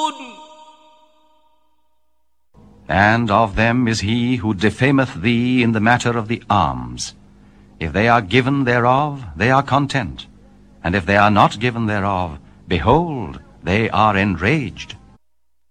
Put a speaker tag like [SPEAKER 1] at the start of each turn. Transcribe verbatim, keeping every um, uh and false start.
[SPEAKER 1] And of them is he who defameth thee in the matter of the alms. If they are given thereof, they are content. And if they are not given thereof, behold, they are enraged.